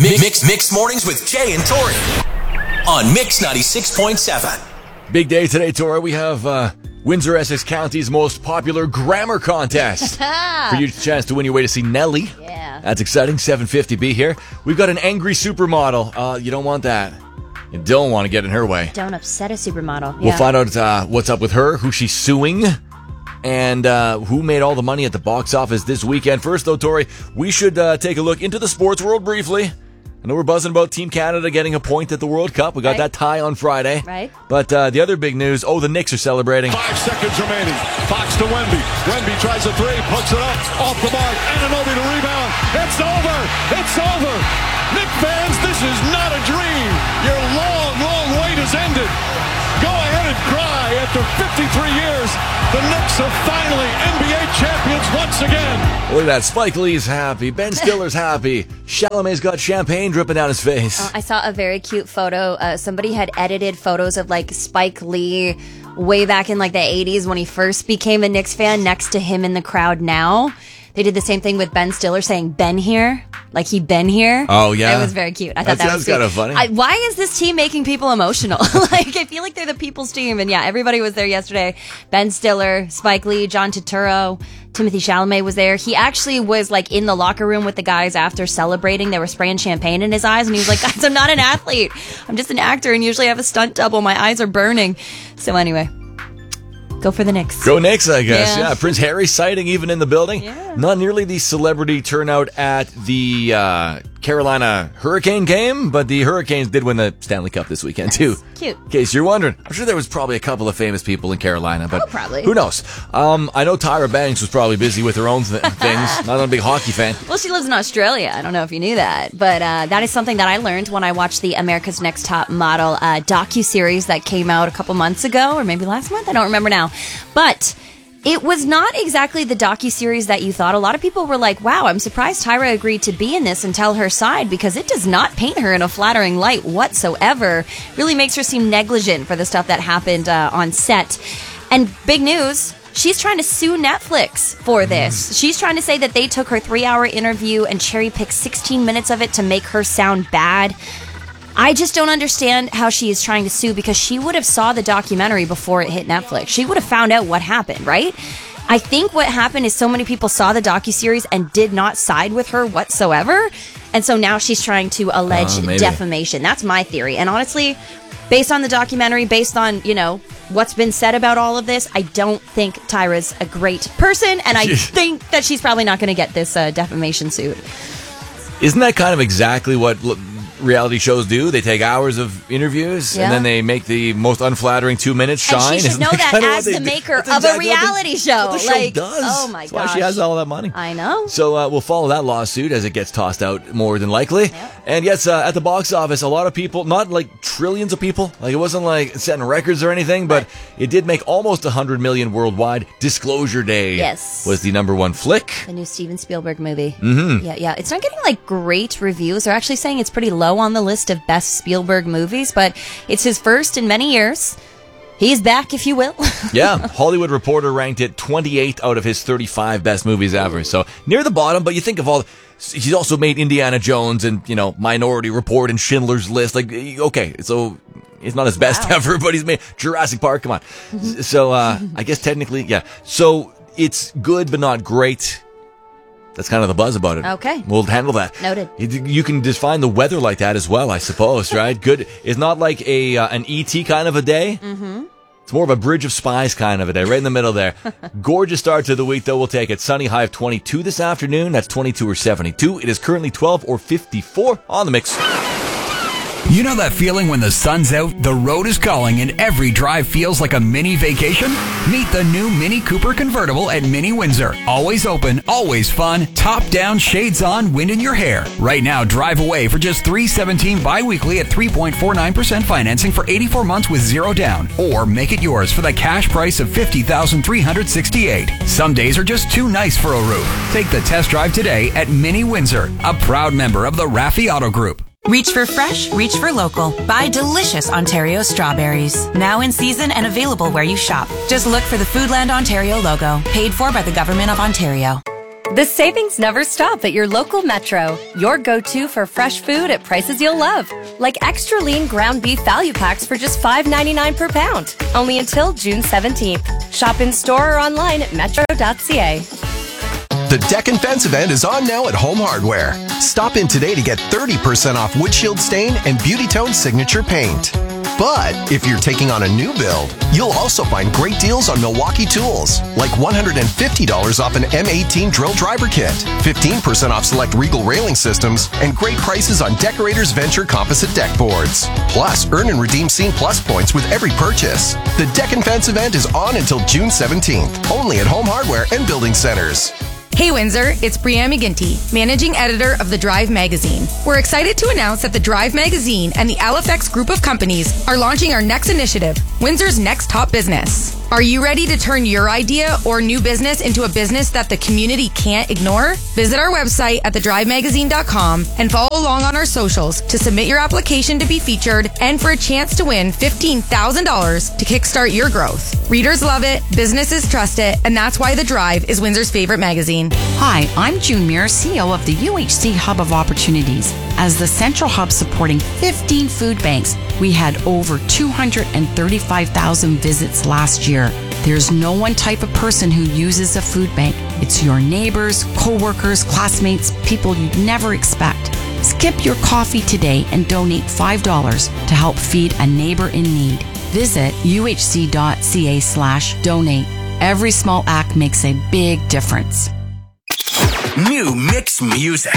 Mixed Mornings with Jay and Tori on Mix 96.7. Big day today, Tori. We have Windsor, Essex County's most popular grammar contest. For you, a chance to win your way to see Nelly. Yeah. That's exciting. 7:50 be here. We've got an angry supermodel. You don't want that. You don't want to get in her way. Don't upset a supermodel. We'll find out what's up with her, who she's suing, and who made all the money at the box office this weekend. First, though, Tori, we should take a look into the sports world briefly. I know we're buzzing about Team Canada getting a point at the World Cup. We got that tie on Friday. Right. But the other big news, the Knicks are celebrating. 5 seconds remaining. Fox to Wemby. Wemby tries a three, puts it up, off the mark. Anunoby to rebound. It's over. It's over. Knick fans, this is not a dream. Your long wait has ended. Go ahead and cry. After 53 years, the Knicks are finally NBA champions once again. Look at that. Spike Lee's happy. Ben Stiller's happy. Chalamet's got champagne dripping down his face. I saw a very cute photo. Somebody had edited photos of like Spike Lee way back in like the 80s when he first became a Knicks fan next to him in the crowd now. They did the same thing with Ben Stiller saying, "Been here." Like he'd been here. Oh, yeah. It was very cute. I thought that was kind of funny. Why is this team making people emotional? Like, I feel like they're the people's team. And yeah, everybody was there yesterday. Ben Stiller, Spike Lee, John Turturro, Timothée Chalamet was there. He actually was like in the locker room with the guys after celebrating. They were spraying champagne in his eyes. And he was like, "Guys, I'm not an athlete. I'm just an actor and usually I have a stunt double. My eyes are burning." So anyway. Go for the Knicks. Go Knicks, I guess. Yeah. Yeah. Prince Harry sighting even in the building. Yeah. Not nearly the celebrity turnout at the Carolina Hurricane game, but the Hurricanes did win the Stanley Cup this weekend, too. Cute. In case you're wondering. I'm sure there was probably a couple of famous people in Carolina, but probably. who knows? I know Tyra Banks was probably busy with her own things. Not a big hockey fan. Well, she lives in Australia. I don't know if you knew that. But that is something that I learned when I watched the America's Next Top Model docuseries that came out a couple months ago, or maybe last month. I don't remember now. But it was not exactly the docuseries that you thought. A lot of people were like, wow, I'm surprised Tyra agreed to be in this and tell her side, because it does not paint her in a flattering light whatsoever. Really makes her seem negligent for the stuff that happened on set. And big news, she's trying to sue Netflix for this. She's trying to say that they took her 3-hour interview and cherry-picked 16 minutes of it to make her sound bad. I just don't understand how she is trying to sue, because she would have saw the documentary before it hit Netflix. She would have found out what happened, right? I think what happened is so many people saw the docuseries and did not side with her whatsoever. And so now she's trying to allege defamation. That's my theory. And honestly, based on the documentary, based on, what's been said about all of this, I don't think Tyra's a great person. And I think that she's probably not going to get this defamation suit. Isn't that kind of exactly what reality shows do? They take hours of interviews and then they make the most unflattering 2 minutes shine. And she should know that as the maker of a reality show. What the show does. Oh my gosh. That's why she has all that money. I know. So we'll follow that lawsuit as it gets tossed out more than likely. Yep. And yes, at the box office, a lot of people, not like trillions of people, like it wasn't like setting records or anything, but it did make almost 100 million worldwide. Disclosure Day was the number one flick. The new Steven Spielberg movie. Mm-hmm. Yeah. It's not getting like great reviews. They're actually saying it's pretty low on the list of best Spielberg movies, but it's his first in many years. He's back, if you will. Yeah, Hollywood Reporter ranked it 28 out of his 35 best movies ever. So near the bottom, but you think of all... He's also made Indiana Jones and, Minority Report and Schindler's List. Like, okay, so it's not his best ever, but he's made Jurassic Park. Come on. So I guess technically, yeah. So it's good, but not great. That's kind of the buzz about it. Okay. We'll handle that. Noted. You can define the weather like that as well, I suppose, right? Good. It's not like an E.T. kind of a day. Mm-hmm. It's more of a Bridge of Spies kind of a day, right in the middle there. Gorgeous start to the week, though. We'll take it. Sunny, high of 22 this afternoon. That's 22 or 72. It is currently 12 or 54 on the mix. You know that feeling when the sun's out, the road is calling, and every drive feels like a mini vacation? Meet the new Mini Cooper convertible at Mini Windsor. Always open, always fun, top down, shades on, wind in your hair. Right now, drive away for just $317 bi-weekly at 3.49% financing for 84 months with zero down. Or make it yours for the cash price of $50,368. Some days are just too nice for a roof. Take the test drive today at Mini Windsor, a proud member of the Raffi Auto Group. Reach for fresh, reach for local. Buy delicious Ontario strawberries. Now in season and available where you shop. Just look for the Foodland Ontario logo. Paid for by the Government of Ontario. The savings never stop at your local Metro. Your go-to for fresh food at prices you'll love. Like extra lean ground beef value packs for just $5.99 per pound. Only until June 17th. Shop in store or online at metro.ca. The Deck and Fence event is on now at Home Hardware. Stop in today to get 30% off Windshield Stain and Beauty Tone Signature Paint. But if you're taking on a new build, you'll also find great deals on Milwaukee tools, like $150 off an M18 drill driver kit, 15% off select Regal railing systems, and great prices on Decorators Venture composite deck boards. Plus, earn and redeem Scene Plus points with every purchase. The Deck and Fence event is on until June 17th, only at Home Hardware and Building Centers. Hey Windsor, it's Brianne McGinty, managing editor of The Drive magazine. We're excited to announce that The Drive magazine and the LFX group of companies are launching our next initiative, Windsor's Next Top Business. Are you ready to turn your idea or new business into a business that the community can't ignore? Visit our website at thedrivemagazine.com and follow along on our socials to submit your application to be featured and for a chance to win $15,000 to kickstart your growth. Readers love it, businesses trust it, and that's why The Drive is Windsor's favorite magazine. Hi, I'm June Muir, CEO of the UHC Hub of Opportunities. As the central hub supporting 15 food banks, we had over 235,000 visits last year. There's no one type of person who uses a food bank. It's your neighbors, co-workers, classmates, people you'd never expect. Skip your coffee today and donate $5 to help feed a neighbor in need. Visit uhc.ca/donate. Every small act makes a big difference. New mix music.